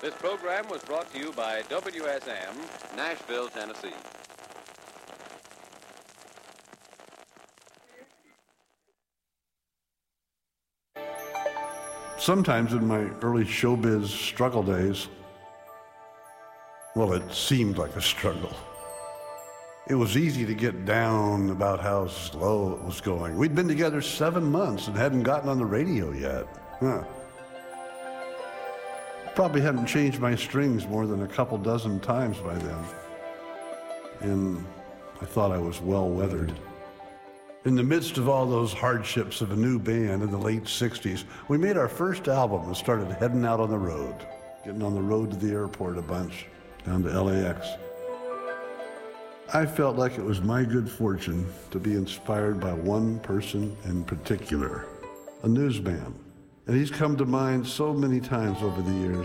This program was brought to you by WSM, Nashville, Tennessee. Sometimes in my early showbiz struggle days, well, it seemed like a struggle. It was easy to get down about how slow it was going. We'd been together 7 months and hadn't gotten on the radio yet. Probably hadn't changed my strings more than a couple dozen times by then. And I thought I was well weathered. In the midst of all those hardships of a new band in the late 60s, we made our first album and started heading out on the road, getting on the road to the airport a bunch, down to LAX. I felt like it was my good fortune to be inspired by one person in particular, a newsman. And he's come to mind so many times over the years.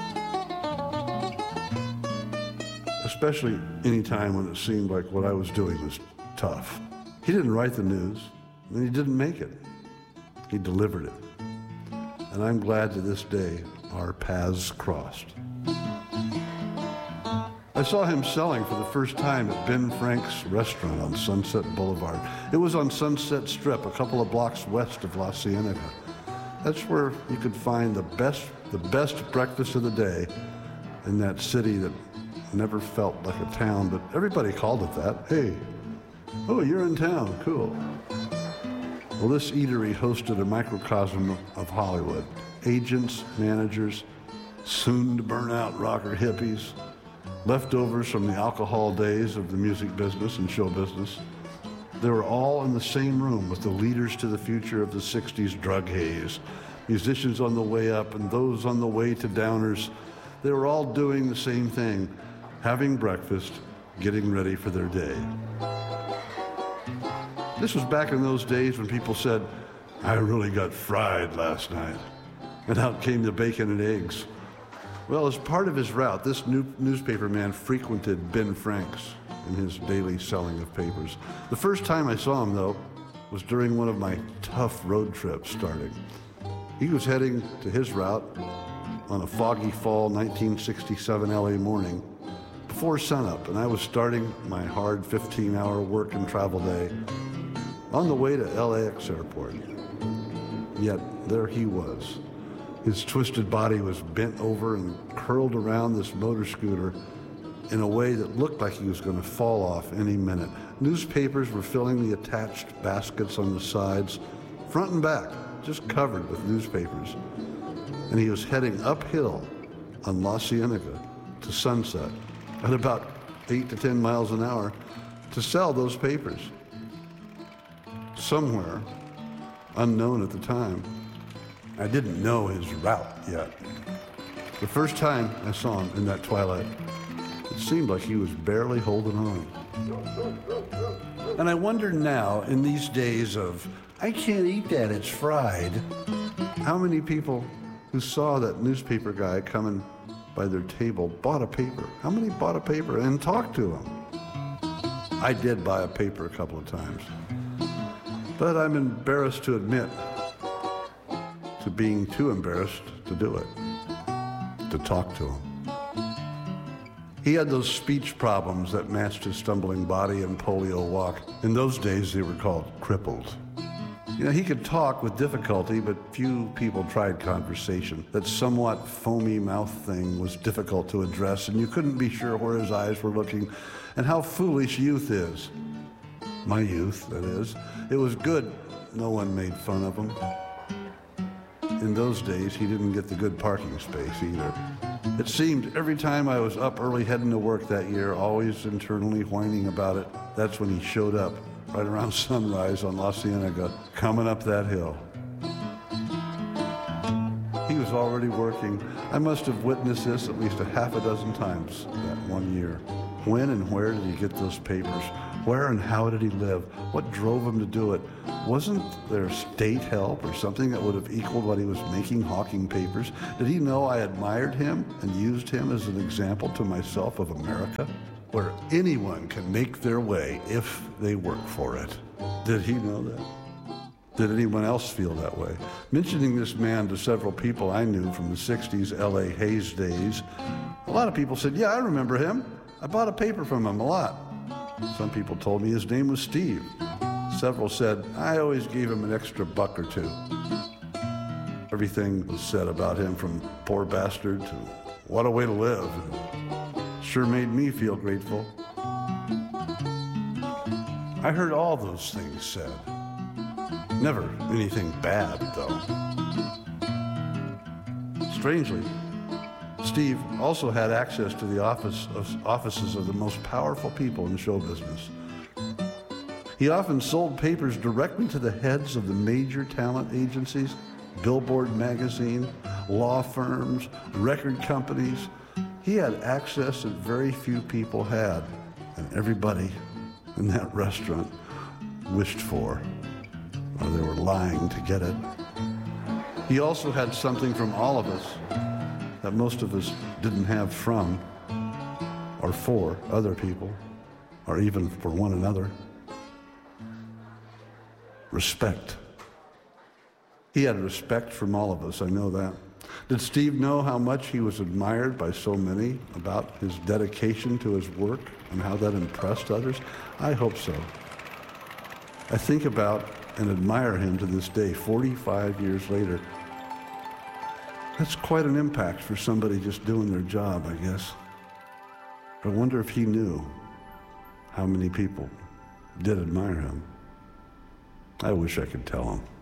Especially any time when it seemed like what I was doing was tough. He didn't write the news, and he didn't make it. He delivered it. And I'm glad to this day our paths crossed. I saw him selling for the first time at Ben Frank's restaurant on Sunset Boulevard. It was on Sunset Strip, a couple of blocks west of La Cienega. That's where you could find the best breakfast of the day in that city that never felt like a town, but everybody called it that. Hey, oh, you're in town, cool. Well, this eatery hosted a microcosm of Hollywood. Agents, managers, soon-to-burn-out rocker hippies, leftovers from the alcohol days of the music business and show business. They were all in the same room with the leaders to the future of the 60s drug haze, musicians on the way up and those on the way to downers. They were all doing the same thing, having breakfast, getting ready for their day. This was back in those days when people said, I really got fried last night. And out came the bacon and eggs. Well, as part of his route, this newspaper man frequented Ben Frank's in his daily selling of papers. The first time I saw him, though, was during one of my tough road trips starting. He was heading to his route on a foggy fall 1967 LA morning before sunup, and I was starting my hard 15-hour work and travel day on the way to LAX airport. Yet there he was. His twisted body was bent over and curled around this motor scooter in a way that looked like he was going to fall off any minute. Newspapers were filling the attached baskets on the sides, front and back, just covered with newspapers. And he was heading uphill on La Cienega to Sunset at about 8 to 10 miles an hour to sell those papers. Somewhere, unknown at the time, I didn't know his route yet. The first time I saw him in that twilight, it seemed like he was barely holding on. And I wonder now, in these days of, I can't eat that, it's fried, how many people who saw that newspaper guy coming by their table bought a paper? How many bought a paper and talked to him? I did buy a paper a couple of times, but I'm embarrassed to admit to being too embarrassed to do it, to talk to him. He had those speech problems that matched his stumbling body and polio walk. In those days, they were called crippled. You know, he could talk with difficulty, but few people tried conversation. That somewhat foamy mouth thing was difficult to address, and you couldn't be sure where his eyes were looking and how foolish youth is. My youth, that is. It was good no one made fun of him. In those days, he didn't get the good parking space either. It seemed every time I was up early heading to work that year, always internally whining about it, that's when he showed up, right around sunrise on La Cienega, coming up that hill. He was already working. I must have witnessed this at least a half a dozen times that one year. When and where did he get those papers? Where and how did he live? What drove him to do it? Wasn't there state help or something that would have equaled what he was making hawking papers? Did he know I admired him and used him as an example to myself of America, where anyone can make their way if they work for it? Did he know that? Did anyone else feel that way? Mentioning this man to several people I knew from the 60s L.A. Hayes days, a lot of people said, yeah, I remember him. I bought a paper from him a lot. Some people told me his name was Steve. Several said, I always gave him an extra buck or two. Everything was said about him, from poor bastard to what a way to live. Sure made me feel grateful. I heard all those things said. Never anything bad, though. Strangely, Steve also had access to the offices of the most powerful people in show business. He often sold papers directly to the heads of the major talent agencies, Billboard magazine, law firms, record companies. He had access that very few people had, and everybody in that restaurant wished for, or they were lying to get it. He also had something from all of us that most of us didn't have from or for other people, or even for one another. Respect. He had respect from all of us, I know that. Did Steve know how much he was admired by so many about his dedication to his work and how that impressed others? I hope so. I think about and admire him to this day, 45 years later. That's quite an impact for somebody just doing their job, I guess. I wonder if he knew how many people did admire him. I wish I could tell him.